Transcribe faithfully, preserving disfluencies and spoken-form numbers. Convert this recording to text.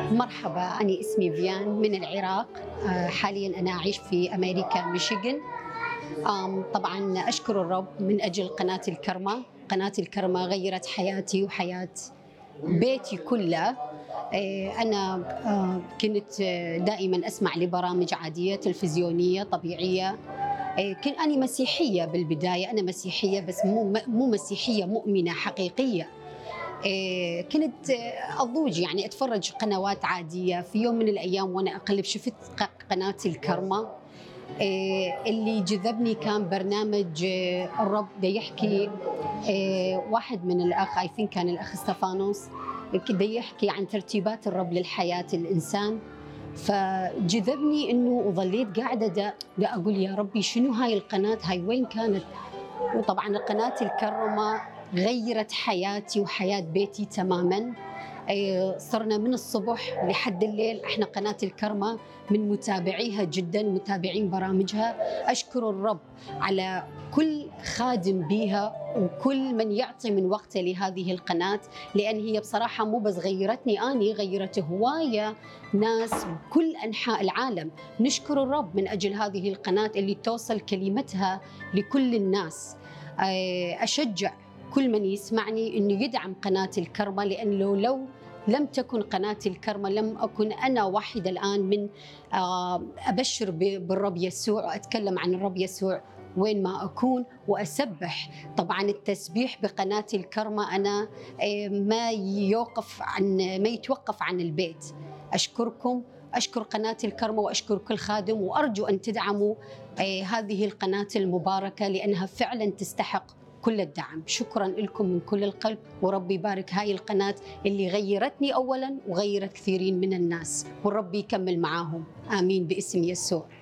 مرحبا، أنا اسمي فيان من العراق. آه، حاليا أنا أعيش في أمريكا ميشيغان. آم، طبعا أشكر الرب من أجل قناة الكرمة. قناة الكرمة غيرت حياتي وحياة بيتي كله. آه، أنا آه، كنت آه، دائما أسمع لبرامج عادية تلفزيونية طبيعية. آه، كنت أنا مسيحية بالبداية، أنا مسيحية بس مو مو مسيحية مؤمنة حقيقية. إيه، كنت آه، أضوج يعني أتفرج قنوات عادية. في يوم من الأيام وأنا أقلب شفت ق- قناة الكرمة. إيه، اللي جذبني كان برنامج آه، الرب دا يحكي. إيه، واحد من الأخ أي ثينك كان الأخ ستefانوس دا يحكي عن ترتيبات الرب للحياة الإنسان. فجذبني انه وظليت قاعده دا, دا اقول يا ربي شنو هاي القناه، هاي وين كانت؟ وطبعا قناة الكرمة غيرت حياتي وحياة بيتي تماما. إيه، صرنا من الصبح لحد الليل احنا قناة الكرمة من متابعيها جدا، متابعين برامجها. اشكر الرب على كل خادم بيها وكل من يعطي من وقته لهذه القناة، لأن هي بصراحة مو بس غيرتني أني، غيرت هواية ناس بكل أنحاء العالم. نشكر الرب من أجل هذه القناة اللي توصل كلمتها لكل الناس. أشجع كل من يسمعني أنه يدعم قناة الكرمة، لأنه لو لم تكن قناة الكرمة لم أكن أنا واحدة الآن من أبشر بالرب يسوع وأتكلم عن الرب يسوع وين ما أكون وأسبح. طبعا التسبيح بقناة الكرمة أنا ما يوقف عن ما يتوقف عن البيت. أشكركم، أشكر قناة الكرمة وأشكر كل خادم، وأرجو أن تدعموا هذه القناة المباركة لأنها فعلا تستحق كل الدعم. شكرا لكم من كل القلب، وربي يبارك هاي القناة اللي غيرتني أولا وغيرت كثيرين من الناس، والرب يكمل معاهم. آمين باسم يسوع.